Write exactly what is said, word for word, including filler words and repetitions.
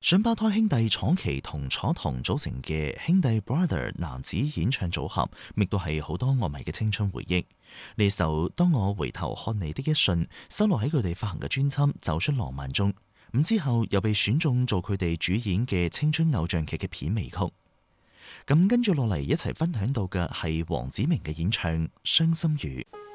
雙胞胎兄弟楚琪同楚彤組成嘅兄弟 Brother 男子演唱組合，亦都係好多樂迷嘅青春回憶。呢首《當我回頭看你的一瞬》收錄喺佢哋發行嘅專輯《走出浪漫》中，咁之後又被選中做佢哋主演嘅青春偶像劇嘅片尾曲。咁跟住落嚟一齊分享到嘅係黃子明嘅演唱《傷心雨》。